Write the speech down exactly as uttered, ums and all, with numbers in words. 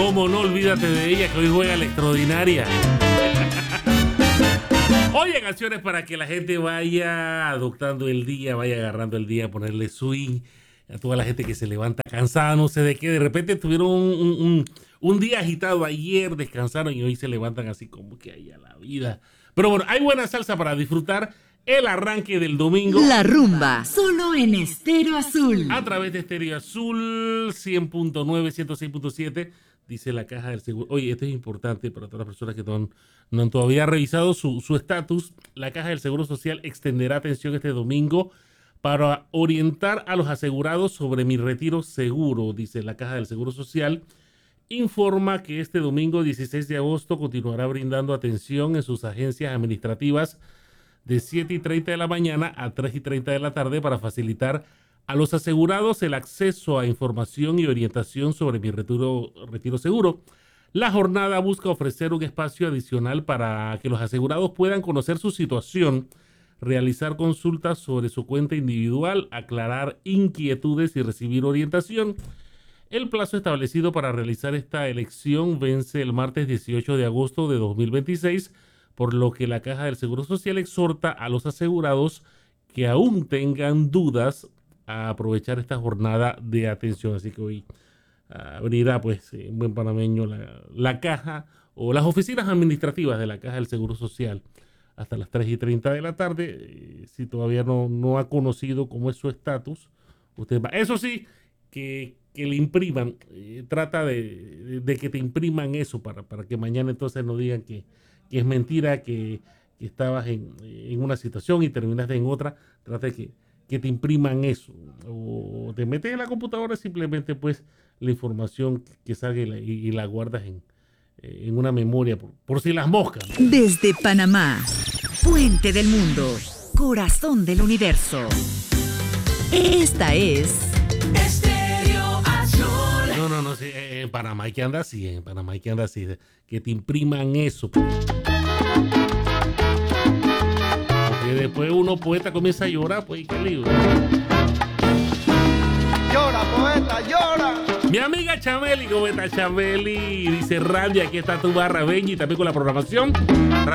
¿Cómo no? Olvídate de ella, que hoy juega la extraordinaria. Oye, canciones para que la gente vaya adoptando el día, vaya agarrando el día, ponerle swing a toda la gente que se levanta cansada, no sé de qué. De repente tuvieron un, un, un, un día agitado ayer, descansaron y hoy se levantan así como que ahí a la vida. Pero bueno, hay buena salsa para disfrutar el arranque del domingo. La rumba, solo en Estéreo Azul. A través de Estéreo Azul, cien punto nueve, ciento seis punto siete, dice la Caja del Seguro. Oye, esto es importante para todas las personas que no han, no han todavía revisado su estatus. La Caja del Seguro Social extenderá atención este domingo para orientar a los asegurados sobre mi retiro seguro, dice la Caja del Seguro Social. Informa que este domingo dieciséis de agosto continuará brindando atención en sus agencias administrativas de siete y treinta de la mañana a tres y treinta de la tarde para facilitar a los asegurados el acceso a información y orientación sobre mi retiro, retiro seguro. La jornada busca ofrecer un espacio adicional para que los asegurados puedan conocer su situación, realizar consultas sobre su cuenta individual, aclarar inquietudes y recibir orientación. El plazo establecido para realizar esta elección vence el martes dieciocho de agosto de dos mil veintiséis, por lo que la Caja del Seguro Social exhorta a los asegurados que aún tengan dudas a aprovechar esta jornada de atención. Así que hoy abrirá, pues, en buen panameño, la, la caja o las oficinas administrativas de la Caja del Seguro Social hasta las tres y treinta de la tarde. Eh, si todavía no, no ha conocido cómo es su estatus, usted va. Eso sí, que, que le impriman, eh, trata de, de, de que te impriman eso para, para que mañana entonces no digan que, que es mentira, que, que estabas en, en una situación y terminaste en otra. Trata de que, que te impriman eso. O te metes en la computadora, simplemente pues la información que salga y la, y, y la guardas en, en una memoria por, por si las moscas. Desde Panamá, puente del mundo, corazón del universo. Esta es Estéreo Azul. No, no, no, sí, en Panamá hay que andar así, en Panamá hay que andar así, que te impriman eso. Porque después uno poeta comienza a llorar, pues, qué lío. Llora, poeta, llora. Mi amiga Chameli, ¿cómo está Chameli? Dice Randy, aquí está tu barra, Benji, también con la programación.